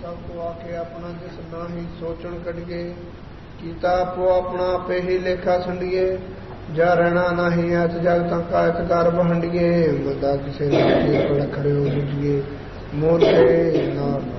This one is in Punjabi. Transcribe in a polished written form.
ਸਭ ਕੋ ਆਖੇ ਆਪਣਾ ਜਿਸ ਨਾਹੀ ਸੋਚਣ ਕੱਢੀਏ ਕੀਤਾ ਆਪੋ ਆਪਣਾ ਆਪੇ ਹੀ ਲੇਖਾ ਸੰਡੀਏ ਜਾ ਰਹਿਣਾ ਨਹੀਂ ਐਤ ਜਗ ਤਾਂ ਕਾਇਤ ਕਰ ਬਹੰਡੀਏ ਬੰਦਾ ਕਿਸੇ ਨਾਲ ਖੜੇ ਹੋ ਬੁਝੀਏ ਮੋਲੇ ਨਾਲ